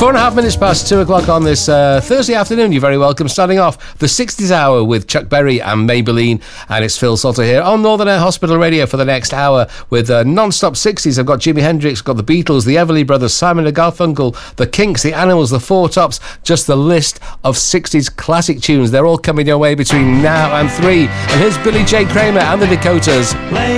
4.5 minutes past 2 o'clock on this Thursday afternoon. You're very welcome. Starting off the 60s hour with Chuck Berry and Maybelline, and it's Phil Salter here on Northern Air Hospital Radio for the next hour with non-stop 60s. I've got Jimi Hendrix, got the Beatles, the Everly Brothers, Simon and Garfunkel, the Kinks, the Animals, the Four Tops, just the list of 60s classic tunes. They're all coming your way between now and 3. And here's Billy J. Kramer and the Dakotas.